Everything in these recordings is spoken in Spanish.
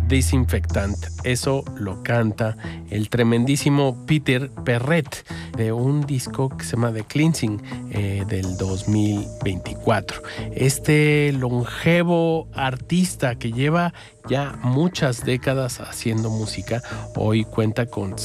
Disinfectant. Eso lo canta el tremendísimo Peter Perret de un disco que se llama The Cleansing del 2024. Este longevo artista que lleva ya muchas décadas haciendo música, hoy cuenta con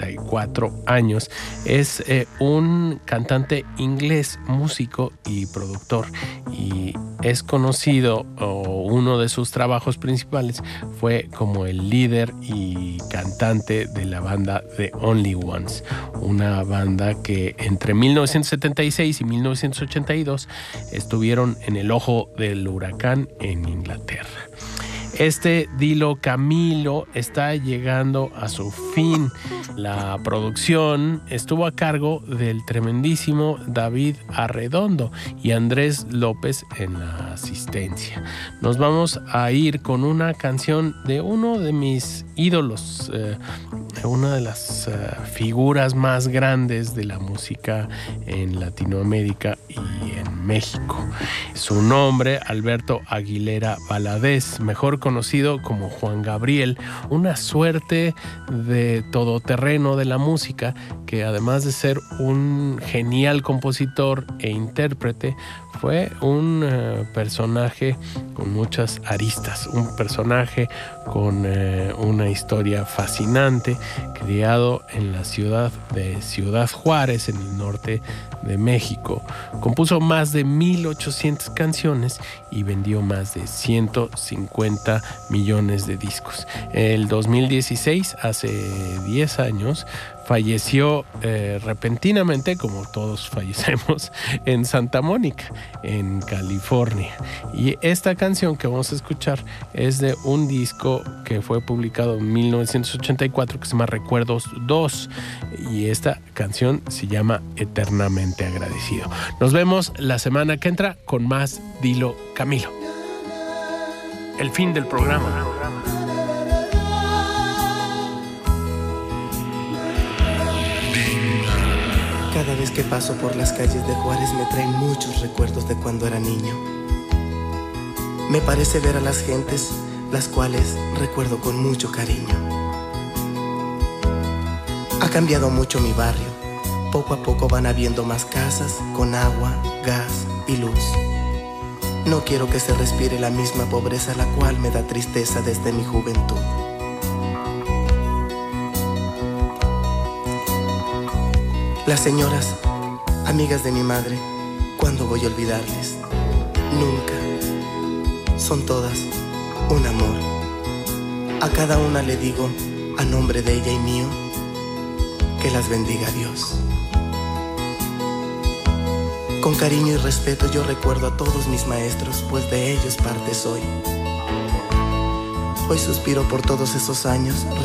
74 años. Es un cantante inglés, músico y productor, y es conocido, uno de sus trabajos principales fue como el líder y cantante de la banda The Only Ones, una banda que entre 1976 y 1982 estuvieron en el ojo del huracán en Inglaterra. Este Dilo Camilo está llegando a su fin. La producción estuvo a cargo del tremendísimo David Arredondo y Andrés López en la asistencia. Nos vamos a ir con una canción de uno de mis ídolos, una de las figuras más grandes de la música en Latinoamérica y en México. Su nombre, Alberto Aguilera Valadez, mejor conocido como Juan Gabriel, una suerte de todoterreno de la música que, además de ser un genial compositor e intérprete, fue un personaje con muchas aristas, un personaje con una historia fascinante, criado en la ciudad de Ciudad Juárez, en el norte de México. Compuso más de 1,800 canciones y vendió más de 150 millones de discos. El 2016, hace 10 años, falleció repentinamente, como todos fallecemos, en Santa Mónica, en California. Y esta canción que vamos a escuchar es de un disco que fue publicado en 1984 que se llama Recuerdos 2, y esta canción se llama Eternamente Agradecido. Nos vemos la semana que entra con más Dilo Camilo. El fin del programa. Cada vez que paso por las calles de Juárez me traen muchos recuerdos de cuando era niño. Me parece ver a las gentes, las cuales recuerdo con mucho cariño. Ha cambiado mucho mi barrio. Poco a poco van habiendo más casas con agua, gas y luz. No quiero que se respire la misma pobreza, la cual me da tristeza desde mi juventud. Las señoras, amigas de mi madre, ¿cuándo voy a olvidarles? Nunca. Son todas un amor. A cada una le digo, a nombre de ella y mío, que las bendiga Dios. Con cariño y respeto yo recuerdo a todos mis maestros, pues de ellos parte soy. Hoy suspiro por todos esos años.